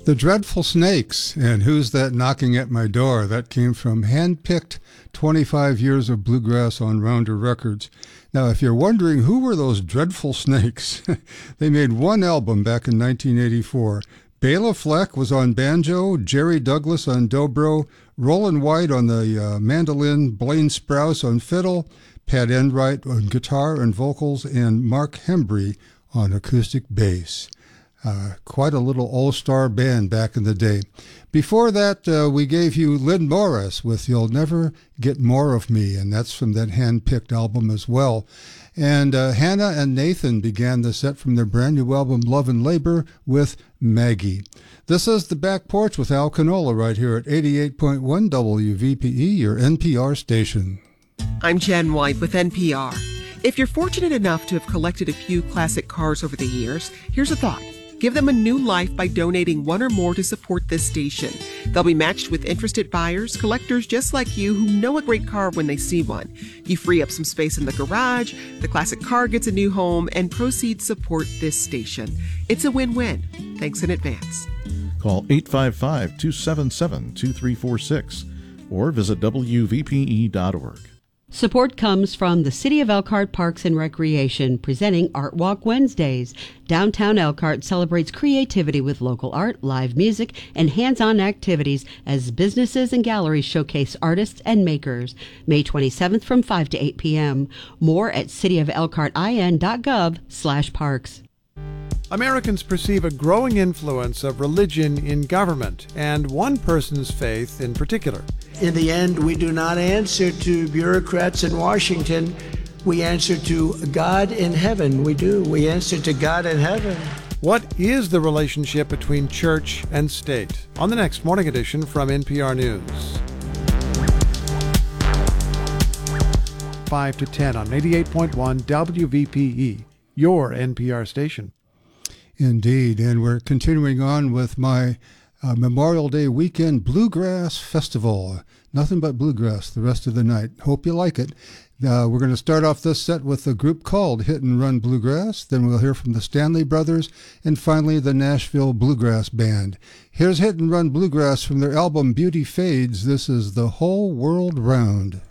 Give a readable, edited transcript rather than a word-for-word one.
The Dreadful Snakes, and Who's That Knocking at My Door? That came from hand-picked 25 years of bluegrass on Rounder Records. Now, if you're wondering who were those Dreadful Snakes, they made one album back in 1984. Bela Fleck was on banjo, Jerry Douglas on dobro, Roland White on the mandolin, Blaine Sprouse on fiddle, Pat Enright on guitar and vocals, and Mark Hembry on acoustic bass. Quite a little all-star band back in the day. Before that, we gave you Lynn Morris with You'll Never Get More of Me, and that's from that hand-picked album as well. And Hannah and Nathan began the set from their brand new album Love and Labor with Maggie. This is The Back Porch with Al Canola right here at 88.1 WVPE, your NPR station. I'm Jen White with NPR. If you're fortunate enough to have collected a few classic cars over the years, here's a thought. Give them a new life by donating one or more to support this station. They'll be matched with interested buyers, collectors just like you who know a great car when they see one. You free up some space in the garage, the classic car gets a new home, and proceeds support this station. It's a win-win. Thanks in advance. Call 855-277-2346 or visit WVPE.org. Support comes from the City of Elkhart Parks and Recreation, presenting Art Walk Wednesdays. Downtown Elkhart celebrates creativity with local art, live music, and hands-on activities as businesses and galleries showcase artists and makers. May 27th from 5 to 8 p.m. More at cityofelkhartin.gov/parks. Americans perceive a growing influence of religion in government, and one person's faith in particular. In the end, we do not answer to bureaucrats in Washington. We answer to God in heaven. We do. We answer to God in heaven. What is the relationship between church and state? On the next Morning Edition from NPR News. 5 to 10 on 88.1 WVPE, your NPR station. Indeed, and we're continuing on with my Memorial Day weekend Bluegrass Festival. Nothing but bluegrass the rest of the night. Hope you like it. We're going to start off this set with a group called Hit and Run Bluegrass. Then we'll hear from the Stanley Brothers, and finally the Nashville Bluegrass Band. Here's Hit and Run Bluegrass from their album Beauty Fades. This is The Whole World Round.